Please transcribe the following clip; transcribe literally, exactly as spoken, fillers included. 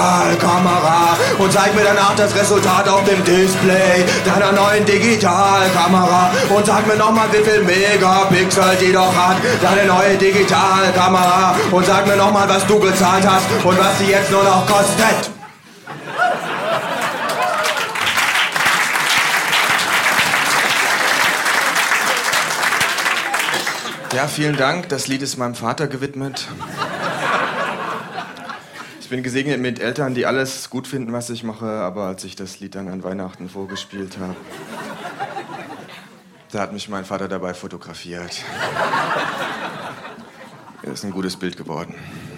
Kamera und zeig mir danach das Resultat auf dem Display deiner neuen Digitalkamera und sag mir nochmal, wie viel Megapixel die doch hat, deine neue Digitalkamera und sag mir nochmal, was du gezahlt hast und was sie jetzt nur noch kostet. Ja, vielen Dank. Das Lied ist meinem Vater gewidmet. Ich bin gesegnet mit Eltern, die alles gut finden, was ich mache, aber als ich das Lied dann an Weihnachten vorgespielt habe, da hat mich mein Vater dabei fotografiert. Das ist ein gutes Bild geworden.